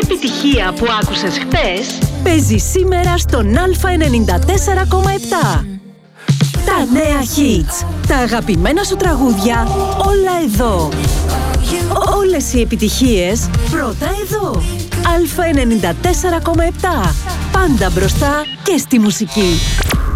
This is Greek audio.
επιτυχία που άκουσες χτες παίζει σήμερα στον Α94,7. Τα νέα hits, τα αγαπημένα σου τραγούδια, όλα εδώ. Όλες οι επιτυχίες πρώτα εδώ. Α94,7. Πάντα μπροστά και στη μουσική.